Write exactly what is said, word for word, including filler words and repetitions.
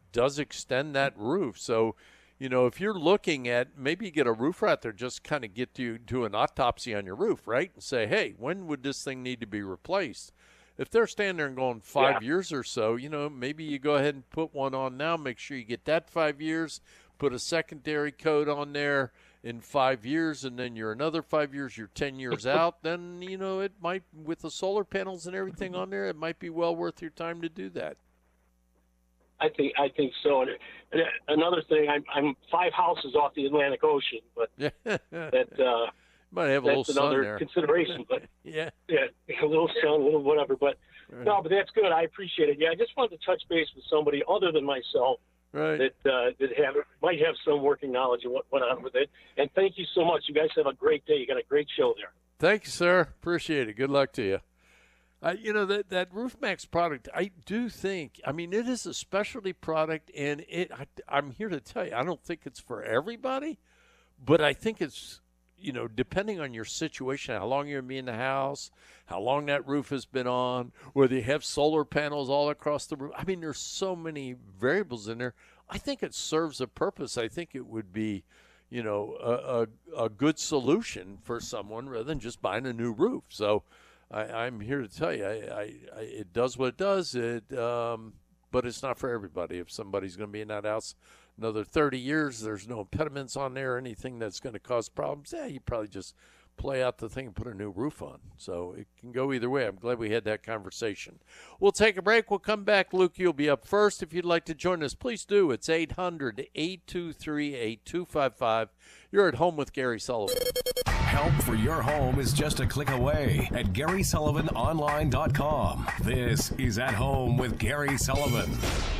does extend that roof. So, you know, if you're looking at maybe you get a roofer out there, just kind of get you do an autopsy on your roof, right? And say, hey, when would this thing need to be replaced? If they're standing there and going five yeah. years or so, you know, maybe you go ahead and put one on now, make sure you get that five years, put a secondary coat on there in five years, and then you're another five years, you're ten years out, then, you know, it might, with the solar panels and everything on there, it might be well worth your time to do that. I think I think so. And another thing, I'm, I'm five houses off the Atlantic Ocean, but that uh, might have a that's little another sun there. consideration. But yeah, yeah, a little sun, a little whatever. But right. no, but that's good. I appreciate it. Yeah, I just wanted to touch base with somebody other than myself right. that uh, that have might have some working knowledge of what went on with it. And thank you so much. You guys have a great day. You got a great show there. Thank you, sir. Appreciate it. Good luck to you. Uh, you know, that, that RoofMax product, I do think, I mean, it is a specialty product, and it. I, I'm here to tell you, I don't think it's for everybody, but I think it's, you know, depending on your situation, how long you're going to be in the house, how long that roof has been on, whether you have solar panels all across the roof. I mean, there's so many variables in there. I think it serves a purpose. I think it would be, you know, a, a, a good solution for someone rather than just buying a new roof. So, I, I'm here to tell you, I, I, I, it does what it does, it, um, but it's not for everybody. If somebody's going to be in that house another thirty years, there's no impediments on there or anything that's going to cause problems, yeah, you probably just play out the thing and put a new roof on. So it can go either way. I'm glad we had that conversation. We'll take a break. We'll come back. Luke, you'll be up first. If you'd like to join us, please do. It's eight hundred, eight two three, eight two five five. You're at home with Gary Sullivan. Help for your home is just a click away at Gary Sullivan Online dot com. This is At Home with Gary Sullivan.